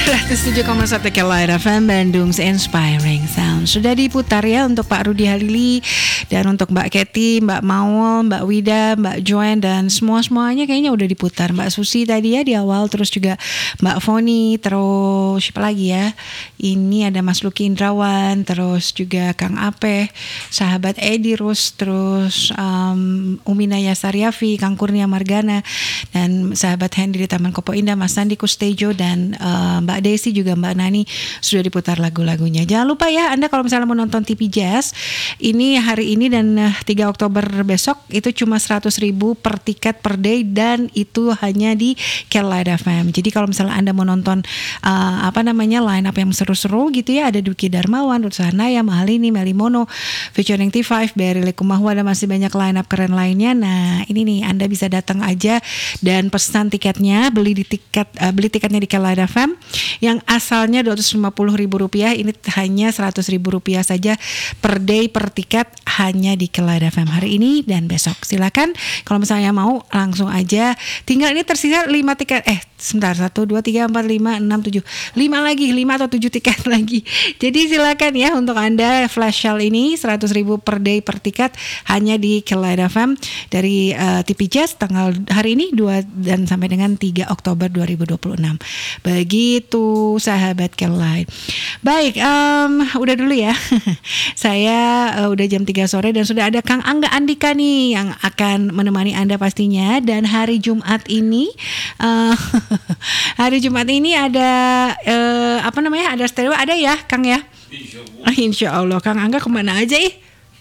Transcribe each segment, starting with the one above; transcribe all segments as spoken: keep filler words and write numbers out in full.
seratus tujuh koma satu Kilohertz F M Bandung's Inspiring Sound. Sudah diputar ya untuk Pak Rudi Halili dan untuk Mbak Kety, Mbak Maul, Mbak Wida, Mbak Joan dan semua-semuanya kayaknya udah diputar. Mbak Susi tadi ya di awal, terus juga Mbak Foni, terus siapa lagi ya? Ini ada Mas Luki Indrawan, terus juga Kang Ape, sahabat Edi Rus, terus um, Umi Naya Saryafi, Kang Kurnia Margana, dan sahabat Hendy di Taman Kopo Indah, Mas Sandi Kustejo, dan uh, Mbak Desi juga Mbak Nani sudah diputar lagu-lagunya. Jangan lupa ya, Anda kalau misalnya mau nonton T V Jazz ini hari ini dan uh, tiga Oktober besok itu cuma seratus ribu per tiket per day, dan itu hanya di Kilohertz F M. Jadi kalau misalnya Anda mau nonton uh, apa namanya line up yang seru-seru gitu ya, ada Duki Darmawan, Ruth Sahanaya, Mahalini, Melly Mono, featuring T lima, Berry Likumahwa, dan masih banyak line up keren lainnya. Nah ini nih, Anda bisa datang aja dan pesan tiketnya, beli di tiket uh, beli tiketnya di Kilohertz F M yang asalnya dua ratus lima puluh ribu rupiah, ini hanya seratus ribu rupiah saja per day per tiket hanya di Kilohertz F M hari ini dan besok. Silakan kalau misalnya mau langsung aja. Tinggal ini tersisa lima tiket. Eh sebentar, satu, dua, tiga, empat, lima, enam, tujuh, lima lagi, lima atau tujuh tiket lagi. Jadi silakan ya untuk Anda flash sale ini seratus ribu per day per tiket hanya di Kilohertz F M dari uh, T V Jazz tanggal hari ini dua dan sampai dengan tiga Oktober dua ribu dua puluh enam. Begitu sahabat Kilohertz. Baik, um, udah dulu ya. Saya uh, udah jam tiga sore dan sudah ada Kang Angga Andika nih yang akan menemani Anda pastinya. Dan hari Jumat ini uh, hari Jumat ini ada uh, apa namanya, ada stereo, ada ya Kang ya? Insya Allah. Insya Allah. Kang Angga kemana aja ih?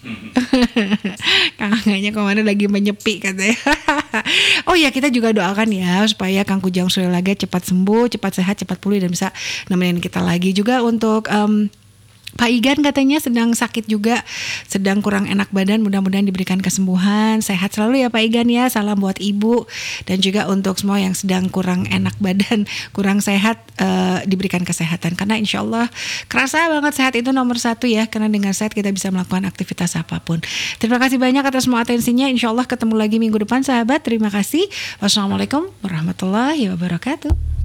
Kang Angganya kemana, lagi menyepi katanya. Oh ya, kita juga doakan ya supaya Kang Kujang Surelaga cepat sembuh, cepat sehat, cepat pulih dan bisa nemenin kita lagi. Juga untuk um, Pak Igan katanya sedang sakit juga, sedang kurang enak badan, mudah-mudahan diberikan kesembuhan, sehat selalu ya Pak Igan ya. Salam buat ibu dan juga untuk semua yang sedang kurang enak badan, kurang sehat, uh, diberikan kesehatan, karena insya Allah kerasa banget sehat itu nomor satu ya, karena dengan sehat kita bisa melakukan aktivitas apapun. Terima kasih banyak atas semua atensinya. Insya Allah ketemu lagi minggu depan sahabat. Terima kasih. Wassalamualaikum warahmatullahi wabarakatuh.